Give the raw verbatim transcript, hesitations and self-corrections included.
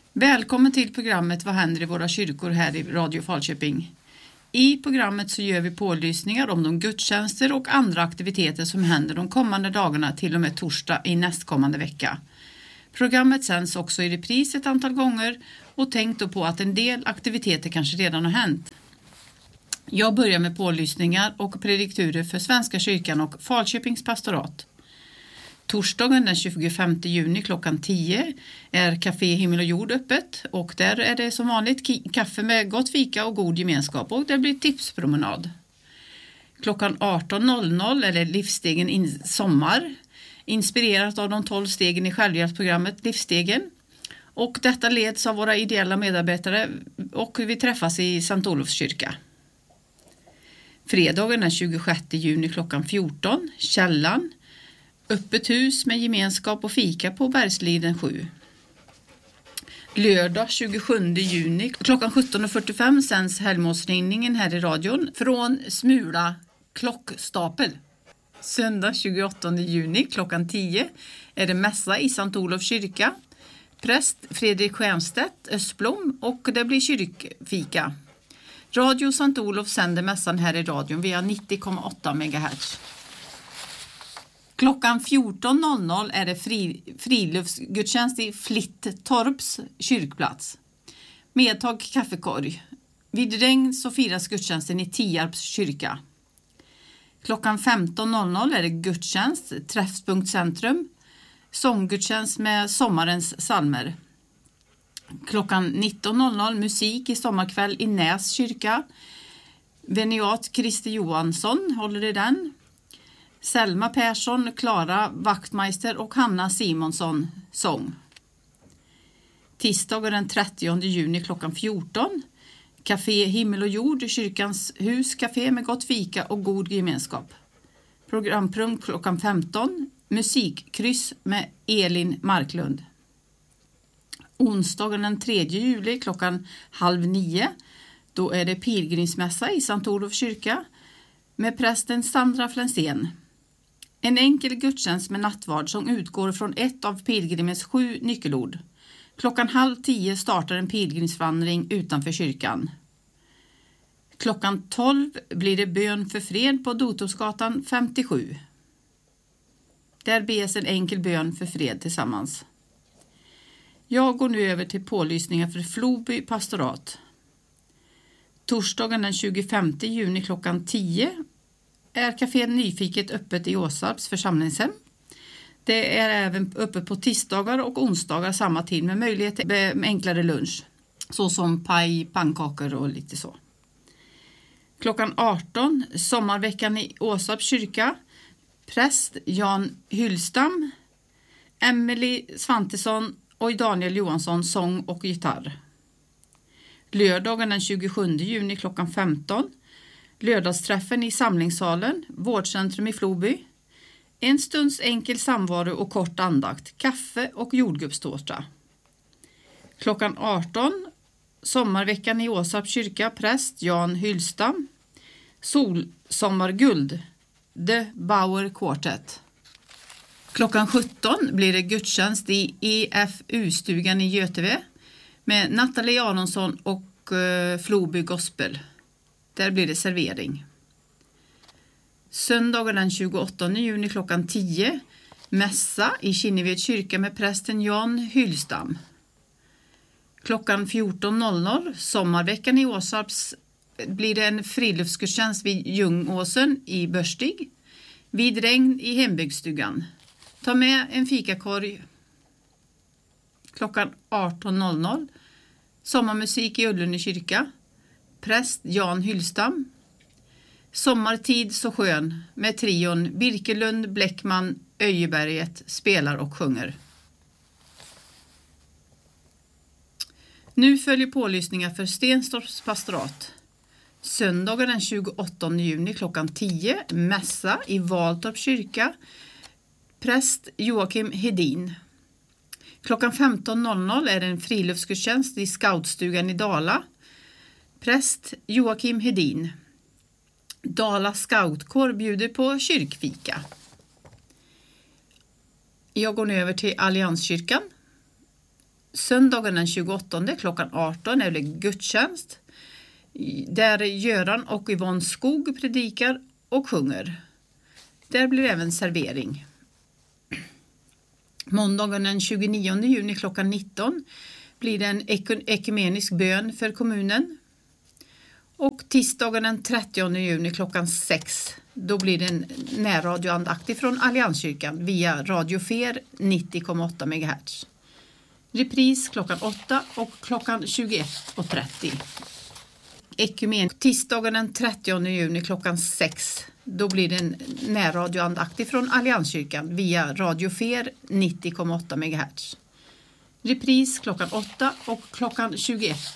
Välkommen till programmet Vad händer i våra kyrkor här i Radio Falköping. I programmet så gör vi pålysningar om de gudstjänster och andra aktiviteter som händer de kommande dagarna till och med torsdag i nästkommande vecka. Programmet sänds också i repris ett antal gånger och tänk då på att en del aktiviteter kanske redan har hänt. Jag börjar med pålysningar och predikturer för Svenska kyrkan och Falköpings pastorat. Torsdagen den tjugofemte juni klockan tio är Café Himmel och Jord öppet och där är det som vanligt ki- kaffe med gott fika och god gemenskap och det blir tipspromenad. Klockan arton noll noll är det Livsstegen in- sommar, inspirerat av de tolv stegen i självhjälpsprogrammet Livsstegen. Och detta leds av våra ideella medarbetare och vi träffas i Sankt Olofs kyrka. Fredagen den tjugosjätte juni klockan fjorton, Källan. Öppet hus med gemenskap och fika på Bergsliden sju. Lördag tjugosjunde juni klockan sjutton fyrtiofem sänds helgmålsringningen här i radion från Smula klockstapel. Söndag tjugoåttonde juni klockan tio är det mässa i Sankt Olofs kyrka. Präst Fredrik Stjernstedt Östblom och det blir kyrkfika. Radio Sankt Olof sänder mässan här i radion via nittio komma åtta megahertz. Klockan fjorton noll noll är det fri, friluftsgudstjänst i Flittorps kyrkplats. Medtag kaffekorg. Vid regn så firas gudstjänsten i Tierps kyrka. Klockan femton noll noll är det gudstjänst, Träffpunkt Centrum. Sånggudstjänst med sommarens psalmer. Klockan nitton noll noll musik i sommarkväll i Näs kyrka. Veniat Christer Johansson håller i den. Selma Persson, Klara Wachtmeister och Hanna Simonsson sång. Tisdagen den trettionde juni klockan fjorton. Café Himmel och Jord, kyrkans hus, café med gott fika och god gemenskap. Programpunkt klockan femton. Musikkryss med Elin Marklund. Onsdagen den tredje juli klockan halv nio. Då är det pilgrimsmässa i Sankt Olofs kyrka med prästen Sandra Flensén. En enkel gudstjänst med nattvard som utgår från ett av pilgrimens sju nyckelord. Klockan halv tio startar en pilgrimsvandring utanför kyrkan. Klockan tolv blir det bön för fred på Dotosgatan femtiosju. Där bes en enkel bön för fred tillsammans. Jag går nu över till pålysningar för Floby pastorat. Torsdagen den tjugofemte juni klockan tio är Café Nyfiket öppet i Åsarps församlingshem. Det är även öppet på tisdagar och onsdagar samma tid med möjlighet till enklare lunch. Såsom paj, pannkakor och lite så. Klockan arton, sommarveckan i Åsarps kyrka. Präst Jan Hyllstam, Emily Svantesson och Daniel Johansson sång och gitarr. Lördagen den tjugosjunde juni klockan femton. Lördagsträffen i samlingssalen, vårdcentrum i Floby. En stunds enkel samvaro och kort andakt, kaffe och jordgubbstårta. Klockan arton, sommarveckan i Åsarps kyrka, präst Jan Hyllstam. Solsommarguld, The Bauer Quartet. Klockan sjutton blir det gudstjänst i E F U-stugan i Göteve med Nathalie Aronsson och uh, Floby Gospel. Där blir det servering. Söndagen den tjugoåttonde juni klockan tio. Mässa i Kinneved kyrka med prästen Jan Hyllstam. Klockan fjorton noll noll. Sommarveckan i Åsarps blir det en friluftsgudstjänst vid Ljungåsen i Börstig. Vid regn i hembygdsstugan. Ta med en fikakorg. Klockan arton noll noll. Sommarmusik i Ullune kyrka. Präst Jan Hyllstam. Sommartid så skön med trion Birkelund, Bläckman, Öjeberget spelar och sjunger. Nu följer pålysningar för Stenstorps pastorat. Söndagen den tjugoåttonde juni klockan tio, mässa i Valtorp kyrka. Präst Joakim Hedin. Klockan femton noll noll är det en friluftsgudstjänst i scoutstugan i Dala. Präst Joakim Hedin. Dala scoutkår bjuder på kyrkfika. Jag går nu över till Allianskyrkan. Söndagen den tjugoåttonde klockan arton är det gudstjänst där Göran och Yvonne Skog predikar och sjunger. Där blir även servering. Måndagen den tjugonionde juni klockan nitton blir det en ekumenisk bön för kommunen. Och tisdagen den trettionde juni klockan sex, då blir det en närradioandakt från Allianskyrkan via Radio Fer nittio komma åtta megahertz. Repris klockan åtta och klockan tjugoett och trettio. Ekumen tisdagen den trettionde juni klockan sex, då blir det en närradioandakt från Allianskyrkan via Radio Fer nittio komma åtta megahertz. Repris klockan åtta och klockan tjugoett